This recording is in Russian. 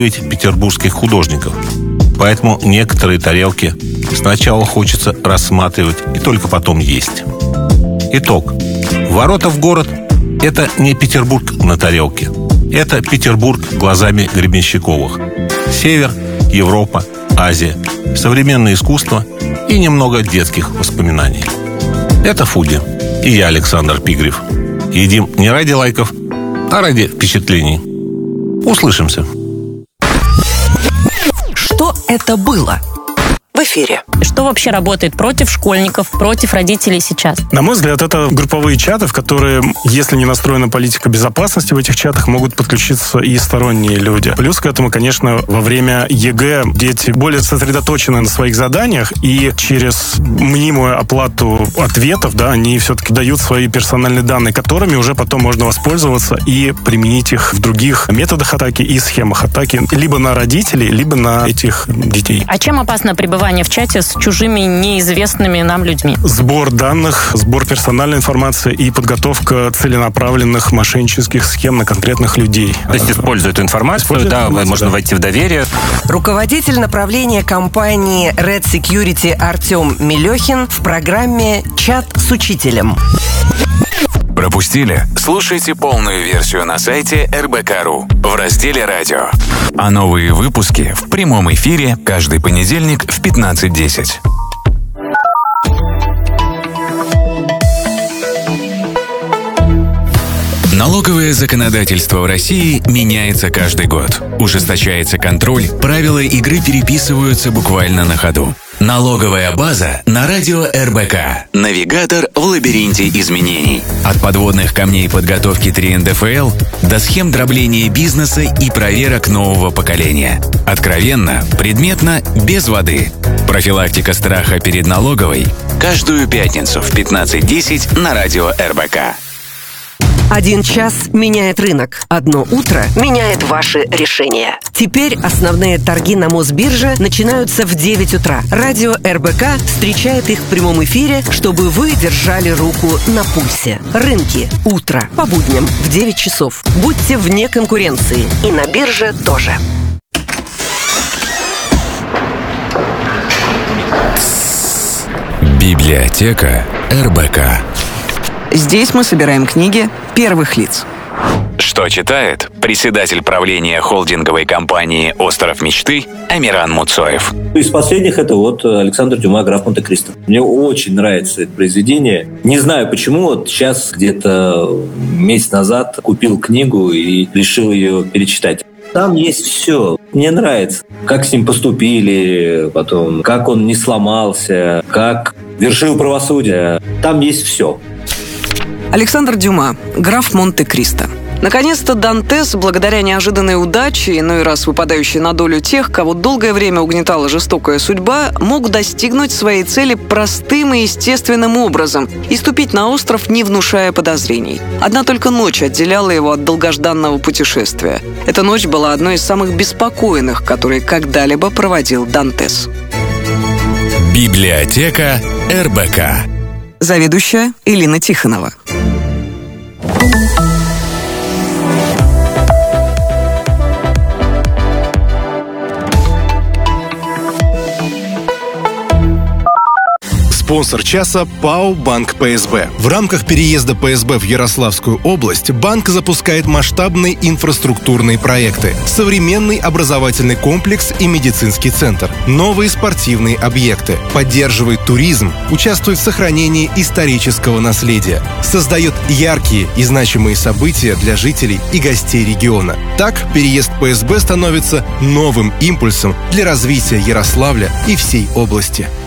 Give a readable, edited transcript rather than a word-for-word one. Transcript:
ведь петербургских художников. Поэтому некоторые тарелки сначала хочется рассматривать и только потом есть. Итог. Ворота в город – это не Петербург на тарелке. Это Петербург глазами Гребенщиковых. Север, Европа, Азия, современное искусство и немного детских воспоминаний. Это «Фуди». И я, Александр Пигрев. Едим не ради лайков, а ради впечатлений. Услышимся. Что это было? В эфире. Что вообще работает против школьников, против родителей сейчас? На мой взгляд, это групповые чаты, в которые, если не настроена политика безопасности в этих чатах, могут подключиться и сторонние люди. Плюс к этому, конечно, во время ЕГЭ дети более сосредоточены на своих заданиях, и через мнимую оплату ответов, они все-таки дают свои персональные данные, которыми уже потом можно воспользоваться и применить их в других методах атаки и схемах атаки, либо на родителей, либо на этих детей. А чем опасно пребывание в чате с чужими неизвестными нам людьми? Сбор данных, сбор персональной информации и подготовка целенаправленных мошеннических схем на конкретных людей. То есть используя эту информацию, можно войти в доверие. Руководитель направления компании Red Security Артем Мелехин в программе «Чат с учителем». Пропустили? Слушайте полную версию на сайте РБК.ру в разделе «Радио». А новые выпуски в прямом эфире каждый понедельник в 15:10. Налоговое законодательство в России меняется каждый год. Ужесточается контроль, правила игры переписываются буквально на ходу. Налоговая база на радио РБК. Навигатор в лабиринте изменений. От подводных камней подготовки 3 НДФЛ до схем дробления бизнеса и проверок нового поколения. Откровенно, предметно, без воды. Профилактика страха перед налоговой. Каждую пятницу в 15:10 на радио РБК. 1 час меняет рынок. 1 утро меняет ваши решения. Теперь основные торги на Мосбирже начинаются в 9 утра. Радио РБК встречает их в прямом эфире, чтобы вы держали руку на пульсе. Рынки. Утро. По будням в 9 часов. Будьте вне конкуренции. И на бирже тоже. Библиотека РБК. Здесь мы собираем книги первых лиц. Что читает председатель правления холдинговой компании «Остров мечты» Амиран Муцоев. Из последних это Александр Дюма «Граф Монте-Кристо». Мне очень нравится это произведение. Не знаю почему, сейчас где-то месяц назад купил книгу и решил ее перечитать. Там есть все. Мне нравится, как с ним поступили, потом, как он не сломался, как вершил правосудие. Там есть все. Александр Дюма «Граф Монте-Кристо». Наконец-то Дантес, благодаря неожиданной удаче, иной раз выпадающей на долю тех, кого долгое время угнетала жестокая судьба, мог достигнуть своей цели простым и естественным образом и ступить на остров, не внушая подозрений. Одна только ночь отделяла его от долгожданного путешествия. Эта ночь была одной из самых беспокойных, которые когда-либо проводил Дантес. Библиотека РБК. Заведующая Элина Тихонова. Спонсор часа ПАО «Банк ПСБ». В рамках переезда ПСБ в Ярославскую область банк запускает масштабные инфраструктурные проекты. Современный образовательный комплекс и медицинский центр. Новые спортивные объекты. Поддерживает туризм. Участвует в сохранении исторического наследия. Создает яркие и значимые события для жителей и гостей региона. Так, переезд ПСБ становится новым импульсом для развития Ярославля и всей области.